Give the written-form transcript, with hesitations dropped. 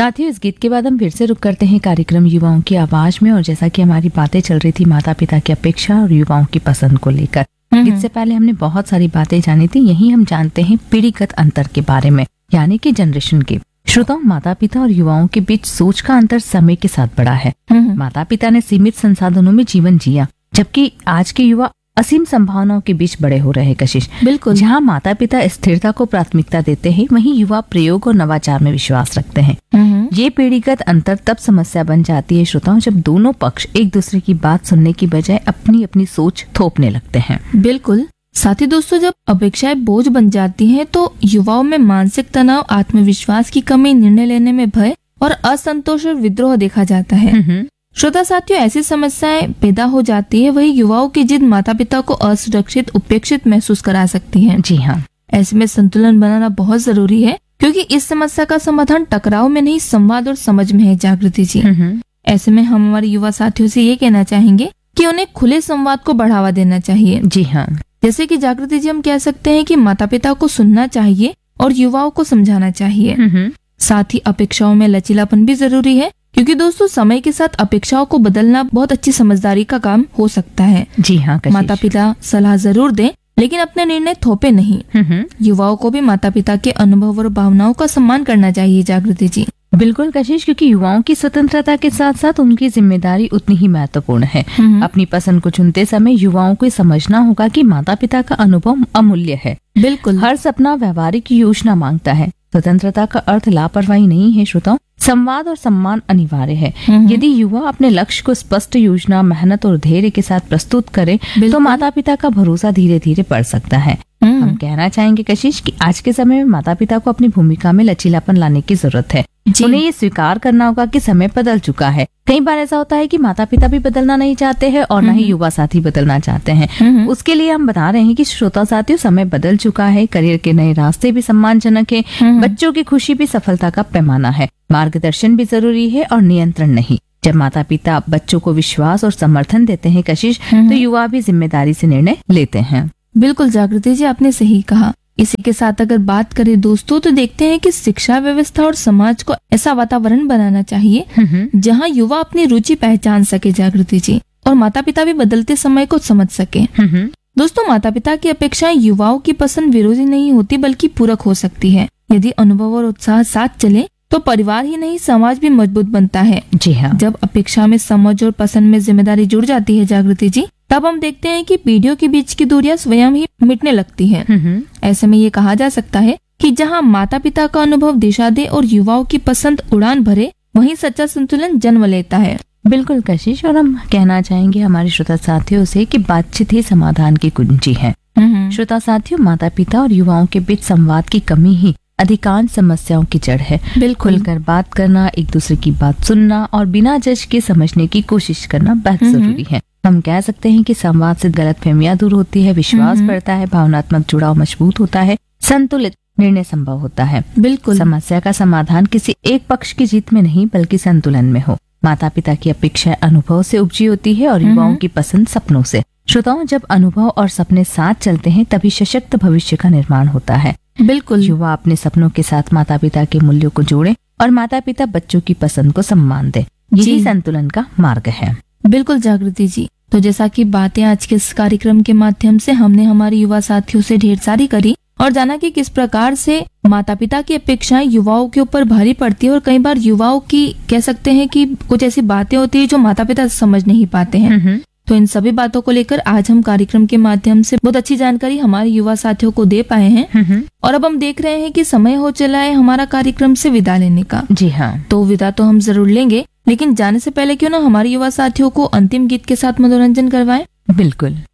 साथियों, इस गीत के बाद हम फिर से रुक करते हैं कार्यक्रम युवाओं की आवाज में। और जैसा कि हमारी बातें चल रही थी माता पिता की अपेक्षा और युवाओं की पसंद को लेकर, गीत से पहले हमने बहुत सारी बातें जानी थी। यही हम जानते हैं पीढ़ीगत अंतर के बारे में, यानी कि जनरेशन के। श्रोताओं, माता पिता और युवाओं के बीच सोच का अंतर समय के साथ बढ़ा है। माता पिता ने सीमित संसाधनों में जीवन जिया, जबकि आज के युवा असीम संभावनाओं के बीच बड़े हो रहे हैं। कशिश, बिल्कुल। जहाँ माता पिता स्थिरता को प्राथमिकता देते हैं, वहीं युवा प्रयोग और नवाचार में विश्वास रखते हैं। ये पीढ़ीगत अंतर तब समस्या बन जाती है श्रोताओं, जब दोनों पक्ष एक दूसरे की बात सुनने की बजाय अपनी अपनी सोच थोपने लगते हैं। बिल्कुल। साथी दोस्तों, जब अपेक्षाएं बोझ बन जाती हैं तो युवाओं में मानसिक तनाव, आत्मविश्वास की कमी, निर्णय लेने में भय और असंतोष और विद्रोह देखा जाता है। श्रोता साथियों, ऐसी समस्याएं पैदा हो जाती है, वही युवाओं की जिद माता पिता को असुरक्षित, उपेक्षित महसूस करा सकती है। जी हाँ, ऐसे में संतुलन बनाना बहुत जरूरी है, क्योंकि इस समस्या का समाधान टकराव में नहीं, संवाद और समझ में है। जागृति जी, ऐसे में हम हमारे युवा साथियों से ये कहना चाहेंगे कि उन्हें खुले संवाद को बढ़ावा देना चाहिए। जी हाँ, जैसे कि जागृति जी, हम कह सकते हैं कि माता पिता को सुनना चाहिए और युवाओं को समझाना चाहिए। साथ ही अपेक्षाओं में लचीलापन भी जरूरी है, क्योंकि दोस्तों समय के साथ अपेक्षाओं को बदलना बहुत अच्छी समझदारी का काम हो सकता है। जी हाँ कशिश। माता पिता सलाह जरूर दें, लेकिन अपने निर्णय थोपे नहीं। युवाओं को भी माता पिता के अनुभव और भावनाओं का सम्मान करना चाहिए। जागृति जी, बिल्कुल कशिश, क्योंकि युवाओं की स्वतंत्रता के साथ साथ उनकी जिम्मेदारी उतनी ही महत्वपूर्ण है। अपनी पसंद को चुनते समय युवाओं को समझना होगा कि माता पिता का अनुभव अमूल्य है। बिल्कुल। हर सपना व्यवहारिक योजना मांगता है। स्वतंत्रता का अर्थ लापरवाही नहीं है श्रोताओं, संवाद और सम्मान अनिवार्य है। यदि युवा अपने लक्ष्य को स्पष्ट योजना, मेहनत और धैर्य के साथ प्रस्तुत करे तो माता पिता का भरोसा धीरे धीरे बढ़ सकता है। हम कहना चाहेंगे कशिश कि आज के समय में माता पिता को अपनी भूमिका में लचीलापन लाने की जरूरत है। उन्हें ये स्वीकार करना होगा कि समय बदल चुका है। कई बार ऐसा होता है कि माता पिता भी बदलना नहीं चाहते हैं और न ही युवा साथी बदलना चाहते हैं। उसके लिए हम बता रहे हैं कि श्रोता साथियों, समय बदल चुका है। करियर के नए रास्ते भी सम्मानजनक है। बच्चों की खुशी भी सफलता का पैमाना है। मार्गदर्शन भी जरूरी है और नियंत्रण नहीं। जब माता पिता बच्चों को विश्वास और समर्थन देते हैं कशिश, तो युवा भी जिम्मेदारी से निर्णय लेते हैं। बिल्कुल जागृति जी, आपने सही कहा। इसी के साथ अगर बात करें दोस्तों, तो देखते हैं कि शिक्षा व्यवस्था और समाज को ऐसा वातावरण बनाना चाहिए जहां युवा अपनी रुचि पहचान सके। जागृति जी, और माता पिता भी बदलते समय को समझ सके। दोस्तों, माता पिता की अपेक्षाएं युवाओं की पसंद विरोधी नहीं होती, बल्कि पूरक हो सकती है। यदि अनुभव और उत्साह साथ चले तो परिवार ही नहीं, समाज भी मजबूत बनता है। जी हाँ। जब अपेक्षा में समझ और पसंद में जिम्मेदारी जुड़ जाती है जागृति जी, तब हम देखते हैं कि पीढ़ियों के बीच की दूरियां स्वयं ही मिटने लगती हैं। ऐसे में ये कहा जा सकता है कि जहां माता पिता का अनुभव दिशा दे और युवाओं की पसंद उड़ान भरे, वहीं सच्चा संतुलन जन्म लेता है। बिल्कुल कशिश, और हम कहना चाहेंगे हमारे श्रोता साथियों से कि बातचीत ही समाधान की कुंजी है। श्रोता साथियों, माता पिता और युवाओं के बीच संवाद की कमी ही अधिकांश समस्याओं की जड़ है। बिल्कुल। खुलकर बात करना, एक दूसरे की बात सुनना और बिना जज के समझने की कोशिश करना बहुत जरूरी है। हम कह सकते हैं कि संवाद से गलतफहमियां दूर होती है, विश्वास बढ़ता है, भावनात्मक जुड़ाव मजबूत होता है, संतुलित निर्णय संभव होता है। बिल्कुल। समस्या का समाधान किसी एक पक्ष की जीत में नहीं, बल्कि संतुलन में हो। माता पिता की अपेक्षा अनुभव से उपजी होती है और युवाओं की पसंद सपनों से। श्रोताओं, जब अनुभव और सपने साथ चलते हैं तभी सशक्त भविष्य का निर्माण होता है। बिल्कुल। युवा अपने सपनों के साथ माता पिता के मूल्यों को जोड़े और माता पिता बच्चों की पसंद को सम्मान दे। यही संतुलन का मार्ग है। बिल्कुल जागृति जी, तो जैसा कि बातें आज के इस कार्यक्रम के माध्यम से हमने हमारे युवा साथियों से ढेर सारी करी और जाना कि किस प्रकार से माता पिता की अपेक्षाएं युवाओं के ऊपर भारी पड़ती है, और कई बार युवाओं की कह सकते हैं कि कुछ ऐसी बातें होती है जो माता पिता समझ नहीं पाते हैं। तो इन सभी बातों को लेकर आज हम कार्यक्रम के माध्यम से बहुत अच्छी जानकारी हमारे युवा साथियों को दे पाए हैं। और अब हम देख रहे हैं कि समय हो चला है हमारा कार्यक्रम से विदा लेने का। जी हाँ। तो विदा तो हम जरूर लेंगे, लेकिन जाने से पहले क्यों ना हमारे युवा साथियों को अंतिम गीत के साथ मनोरंजन करवाएं। बिल्कुल।